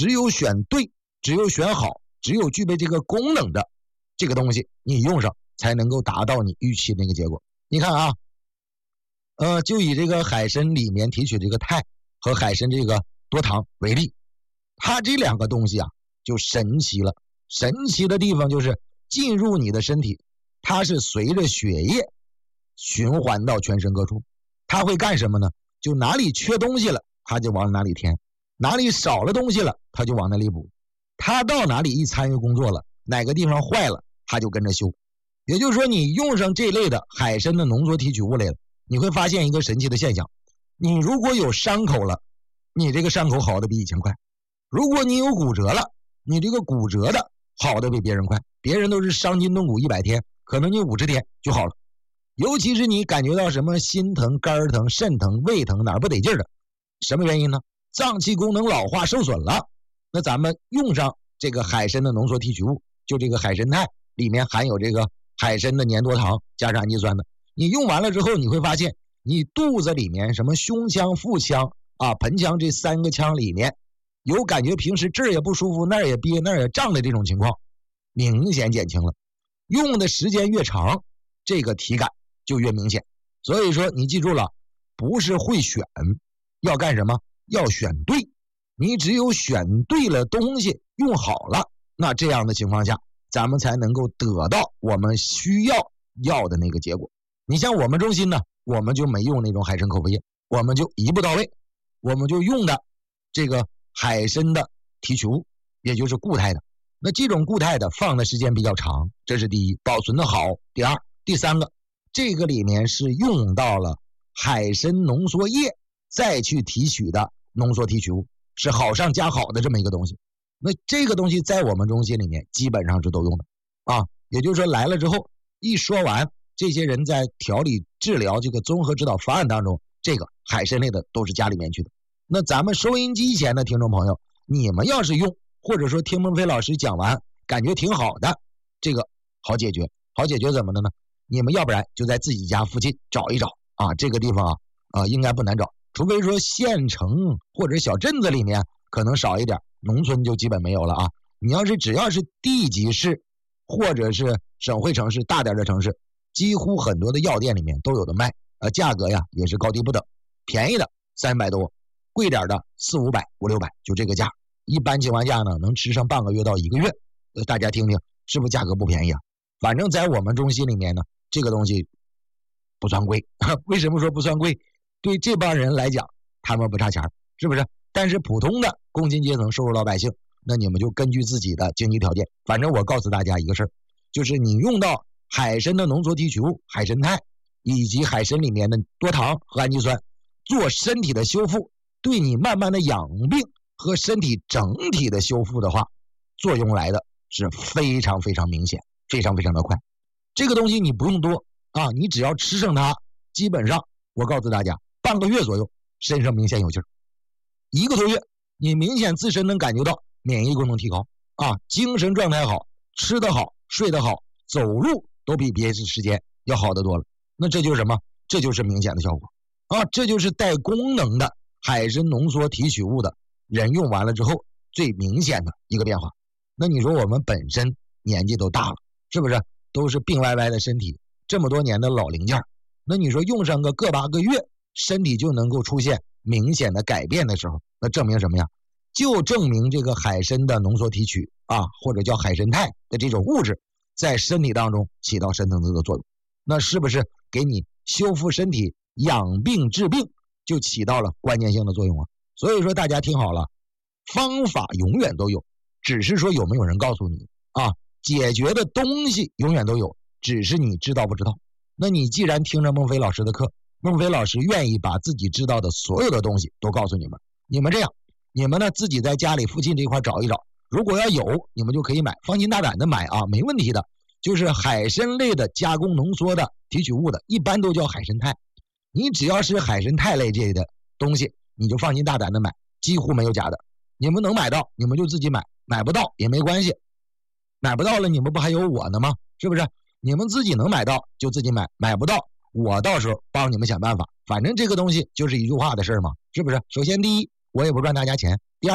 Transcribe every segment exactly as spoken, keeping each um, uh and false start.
只有选对，只有选好，只有具备这个功能的这个东西，你用上才能够达到你预期那个结果。你看啊，呃，就以这个海参里面提取这个肽和海参这个多糖为例，它这两个东西啊就神奇了。神奇的地方就是进入你的身体，它是随着血液循环到全身各处。它会干什么呢？就哪里缺东西了，它就往哪里填，哪里少了东西了，它就往那里补。它到哪里一参与工作了，哪个地方坏了，它就跟着修。也就是说，你用上这类的海参的浓缩提取物类了，你会发现一个神奇的现象：你如果有伤口了，你这个伤口好的比以前快；如果你有骨折了，你这个骨折的好的比别人快。别人都是伤筋动骨一百天，可能你五十天就好了。尤其是你感觉到什么心疼、肝疼、肾疼、胃疼，哪儿不得劲儿的，什么原因呢？脏器功能老化受损了。那咱们用上这个海参的浓缩提取物，就这个海参肽，里面含有这个海参的粘多糖加上氨基酸的。你用完了之后，你会发现你肚子里面什么胸腔、腹腔啊、盆腔这三个腔里面有感觉平时这儿也不舒服，那儿也憋，那儿也胀的这种情况，明显减轻了。用的时间越长，这个体感就越明显。所以说你记住了，不是会选，要干什么？要选对。你只有选对了东西，用好了，那这样的情况下，咱们才能够得到我们需要要的那个结果。你像我们中心呢，我们就没用那种海参口服液，我们就一步到位，我们就用的这个海参的提取物，也就是固态的。那这种固态的放的时间比较长，这是第一，保存的好。第二，第三个，这个里面是用到了海参浓缩液再去提取的浓缩提取物，是好上加好的这么一个东西。那这个东西在我们中心里面基本上是都用的啊，也就是说来了之后一说完，这些人在调理治疗这个综合指导方案当中，这个海参类的都是加里面去的。那咱们收音机前的听众朋友，你们要是用，或者说听孟非老师讲完感觉挺好的，这个好解决。好解决怎么的呢？你们要不然就在自己家附近找一找啊，这个地方啊啊、呃、应该不难找，除非说县城或者小镇子里面可能少一点，农村就基本没有了啊。你要是只要是地级市或者是省会城市大点的城市，几乎很多的药店里面都有的卖，呃，价格呀也是高低不等，便宜的三百多，贵点的四五百、五六百，就这个价。一般情况下呢，能吃上半个月到一个月。呃，大家听听，是不是价格不便宜啊？反正在我们中心里面呢，这个东西不算贵。为什么说不算贵？对这帮人来讲，他们不差钱，是不是？但是普通的工薪阶层、收入老百姓，那你们就根据自己的经济条件。反正我告诉大家一个事儿，就是你用到海参的浓缩提取物、海参肽以及海参里面的多糖和氨基酸，做身体的修复，对你慢慢的养病和身体整体的修复的话，作用来的是非常非常明显，非常非常的快。这个东西你不用多啊，你只要吃上它，基本上我告诉大家，半个月左右身上明显有劲儿，一个多月你明显自身能感觉到免疫功能提高啊，精神状态好，吃得好，睡得好，走路都比别的时间要好得多了。那这就是什么？这就是明显的效果啊，这就是带功能的海参浓缩提取物的人用完了之后最明显的一个变化。那你说我们本身年纪都大了，是不是都是病歪歪的身体，这么多年的老零件，那你说用上个个把个月，身体就能够出现明显的改变的时候，那证明什么呀？就证明这个海参的浓缩提取啊，或者叫海参肽的这种物质在身体当中起到深层次的作用。那是不是给你修复身体、养病治病就起到了关键性的作用啊？所以说大家听好了，方法永远都有，只是说有没有人告诉你啊？解决的东西永远都有，只是你知道不知道。那你既然听着孟非老师的课，孟非老师愿意把自己知道的所有的东西都告诉你们。你们这样，你们呢自己在家里附近这块找一找，如果要有，你们就可以买，放心大胆的买啊，没问题的。就是海参类的加工浓缩的提取物的，一般都叫海参肽。你只要是海参肽类这类的东西，你就放心大胆的买，几乎没有假的。你们能买到，你们就自己买，买不到也没关系。买不到了，你们不还有我呢吗？是不是？你们自己能买到就自己买，买不到我到时候帮你们想办法。反正这个东西就是一句话的事嘛，是不是？首先第一，我也不赚大家钱；第二个，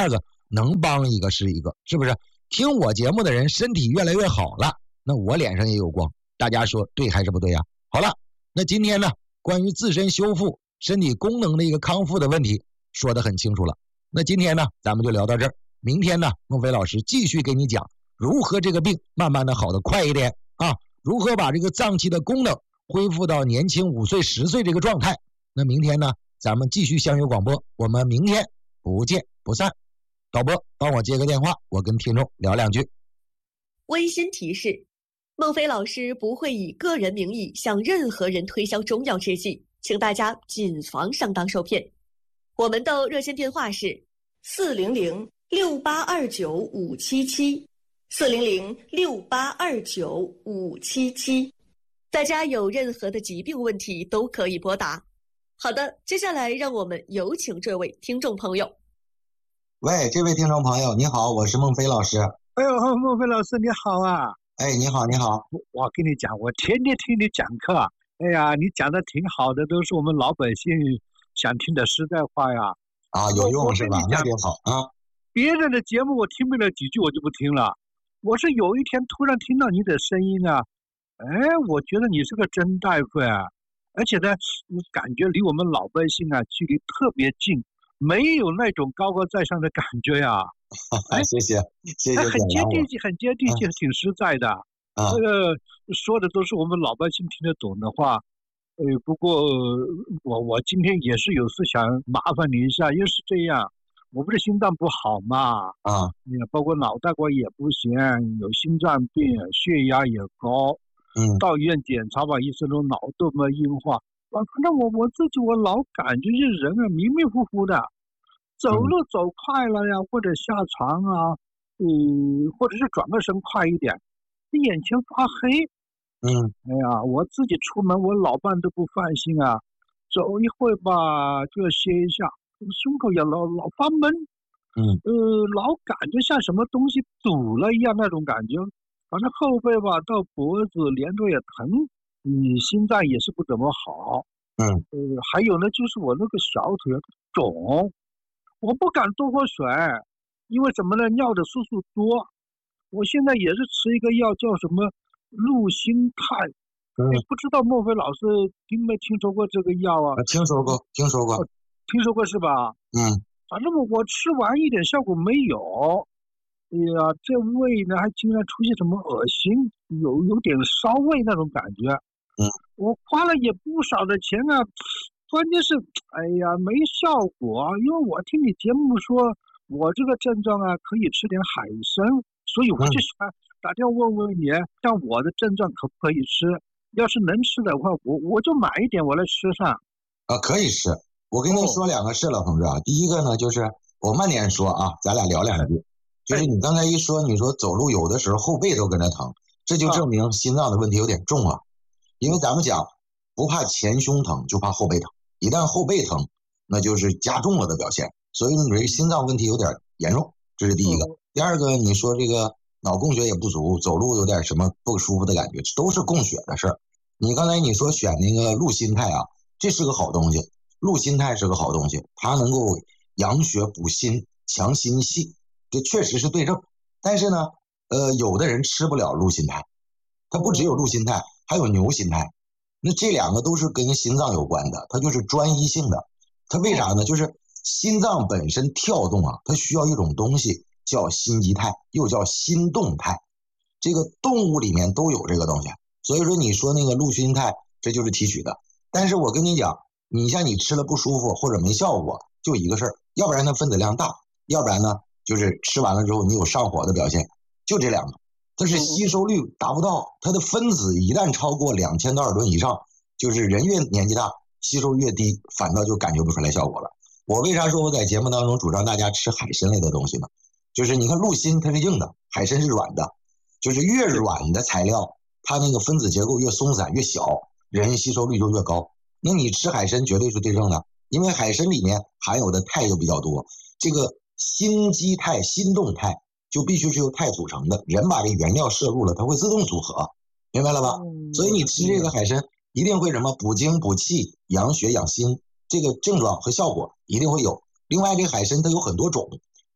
能帮一个是一个，是不是？听我节目的人身体越来越好了，那我脸上也有光，大家说对还是不对呀？好了，那今天呢，关于自身修复、身体功能的一个康复的问题说得很清楚了。那今天呢，咱们就聊到这儿。明天呢，孟非老师继续给你讲如何这个病慢慢的好得快一点啊，如何把这个脏器的功能恢复到年轻五岁、十岁这个状态。那明天呢，咱们继续相约广播，我们明天不见不散。导播，帮我接个电话，我跟听众聊两句。 温馨提示：孟非老师不会以个人名义向任何人推销中药制剂，请大家谨防上当受骗。我们的热线电话是四零零六八二九五七七，四零零六八二九五七七。大家有任何的疾病问题都可以拨打。好的，接下来让我们有请这位听众朋友。 喂，这位听众朋友，你好，我是孟非老师。 哎呦，孟非老师你好啊！ 哎，你好，你好。 我我跟你讲，我天天听你讲课，哎呀，你讲的挺好的，都是我们老百姓想听的实在话呀。 啊，有用是吧？那挺好啊。 别人的节目我听不了几句，我就不听了。我是有一天突然听到你的声音啊，哎，我觉得你是个真大夫啊，而且呢，我感觉离我们老百姓啊距离特别近。没有那种高高在上的感觉呀、 哎，谢谢，谢谢， 很接地气，很接地气，嗯、挺实在的。 啊， 这个说的都是我们老百姓听得懂的话。呃，不过我我今天也是有事想麻烦你一下，因为是这样，我不是心脏不好嘛， 啊， 包括脑袋瓜也不行，有心脏病，血压也高。 嗯， 到医院检查吧，医生说脑动脉硬化。反正我我自己我老感觉这人啊迷迷糊糊的，走路走快了呀，或者下床啊，嗯，或者是转个身快一点，眼前发黑。 嗯， 哎呀，我自己出门我老伴都不放心啊，走一会吧就要歇一下，胸口也老老发闷。 嗯， 呃，老感觉像什么东西堵了一样那种感觉，反正后背吧到脖子连着也疼。你心脏也是不怎么好， 嗯， 呃，还有呢，就是我那个小腿肿，我不敢多喝水，因为什么呢？尿的次数多。我现在也是吃一个药，叫什么鹿心肽，嗯，不知道莫非老师听没听说过这个药啊？ 听说过，听说过， 听说过是吧？ 嗯， 反正我我吃完一点效果没有。哎呀，这胃呢还经常出现什么恶心，有有点烧胃那种感觉。 嗯， 我花了也不少的钱啊，关键是，哎呀，没效果。因为我听你节目说，我这个症状啊，可以吃点海参，所以我就想打电话问问你，像我的症状可不可以吃？要是能吃的话，我我就买一点我来吃上。 啊，可以吃。我跟您说两个事了，同志啊。第一个呢，就是我慢点说啊，咱俩聊两句。就是你刚才一说，你说走路有的时候后背都跟着疼，这就证明心脏的问题有点重了。因为咱们讲不怕前胸疼，就怕后背疼。一旦后背疼，那就是加重了的表现。所以你这个心脏问题有点严重，这是第一个。第二个，你说这个脑供血也不足，走路有点什么不舒服的感觉，都是供血的事儿。你刚才你说选那个鹿心肽啊，这是个好东西，鹿心肽是个好东西，它能够养血补心，强心系，这确实是对症。但是呢，呃，有的人吃不了鹿心肽，它不只有鹿心肽。还有牛心肽，那这两个都是跟心脏有关的，它就是专一性的。它为啥呢？就是心脏本身跳动啊，它需要一种东西叫心肌肽，又叫心动肽。这个动物里面都有这个东西，所以说你说那个鹿心肽，这就是提取的。但是我跟你讲，你像你吃了不舒服或者没效果，就一个事儿，要不然它分子量大，要不然呢就是吃完了之后你有上火的表现，就这两个。它是吸收率达不到，它的分子一旦超过两千道尔顿以上，就是人越年纪大，吸收越低，反倒就感觉不出来效果了。我为啥说我在节目当中主张大家吃海参类的东西呢？就是你看鹿心它是硬的，海参是软的，就是越软的材料，它那个分子结构越松散越小，人吸收率就越高。那你吃海参绝对是对症的，因为海参里面含有的肽就比较多，这个心肌肽、心动肽就必须是由肽组成的，人把这原料摄入了，它会自动组合，明白了吧？所以你吃这个海参一定会什么补精补气、养血养心，这个症状和效果一定会有。另外，这个海参它有很多种，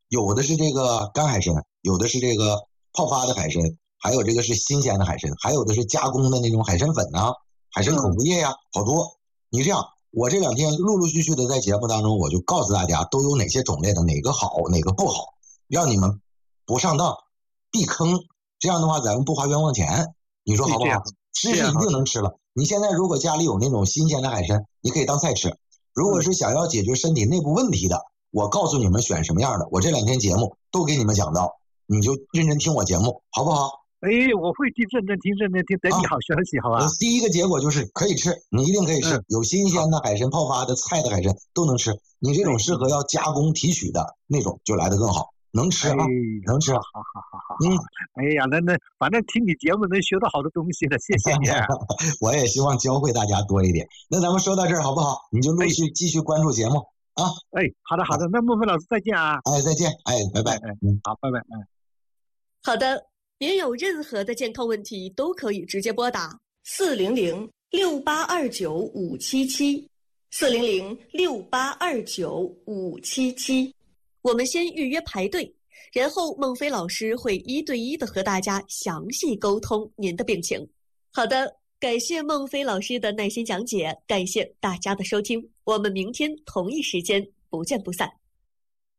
有的是这个干海参，有的是这个泡发的海参，还有这个是新鲜的海参，还有的是加工的那种海参粉呐、啊、海参口服液呀、啊，好多。你这样，我这两天陆陆续续的在节目当中，我就告诉大家都有哪些种类的，哪个好，哪个不好，让你们不上当，避坑。这样的话，咱们不花冤枉钱，你说好不好？吃是一定能吃了。你现在如果家里有那种新鲜的海参，你可以当菜吃。如果是想要解决身体内部问题的，我告诉你们选什么样的，我这两天节目都给你们讲到，你就认真听我节目，好不好？ 哎，我会听，认真听，认真听，等你好消息，啊、好吧？ 第一个结果就是可以吃，你一定可以吃，嗯、有新鲜的海参、泡发的、菜的海参都能吃。你这种适合要加工提取的那种，就来得更好。能吃啊，哎、能吃， 好好好好，嗯，哎呀，那那反正听你节目能学到好多东西的，谢谢你。 我也希望教会大家多一点。那咱们说到这儿好不好？你就陆续继续关注节目啊。 哎，好的好的，那孟非老师再见啊。 哎，再见，哎，拜拜， 哎，嗯，好，拜拜，嗯。 好的，您有任何的健康问题都可以直接拨打四零零六八二九五七七，四零零六八二九五七七。我们先预约排队，然后孟非老师会一对一的和大家详细沟通您的病情。好的，感谢孟非老师的耐心讲解，感谢大家的收听，我们明天同一时间不见不散。